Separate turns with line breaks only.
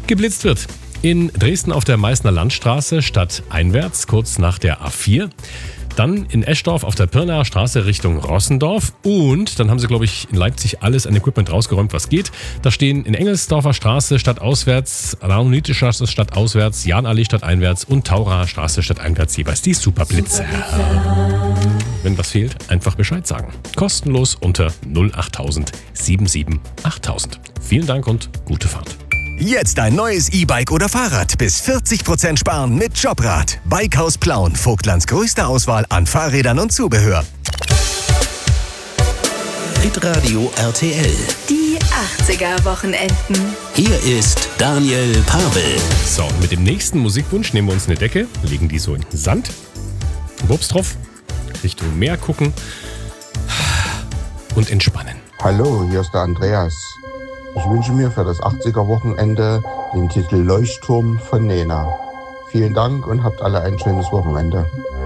Geblitzt wird. In Dresden auf der Meißner Landstraße stadteinwärts, kurz nach der A4. Dann in Eschdorf auf der Pirnaer Straße Richtung Rossendorf. Und dann haben sie, glaube ich, in Leipzig alles an Equipment rausgeräumt, was geht. Da stehen in Engelsdorfer Straße stadtauswärts, Raunite-Straße stadtauswärts, Jahnallee stadteinwärts und Tauraer Straße stadteinwärts jeweils die Superblitze. Wenn was fehlt, einfach Bescheid sagen. Kostenlos unter 08000 77 8000. Vielen Dank und gute Fahrt.
Jetzt ein neues E-Bike oder Fahrrad. Bis 40% sparen mit Jobrad. Bikehaus Plauen. Vogtlands größte Auswahl an Fahrrädern und Zubehör.
Hitradio RTL.
Die 80er-Wochenenden.
Hier ist Daniel Pavel.
So, mit dem nächsten Musikwunsch nehmen wir uns eine Decke, legen die so in den Sand, Wurps drauf, Richtung Meer gucken und entspannen.
Hallo, hier ist der Andreas. Ich wünsche mir für das 80er-Wochenende den Titel Leuchtturm von Nena. Vielen Dank und habt alle ein schönes Wochenende.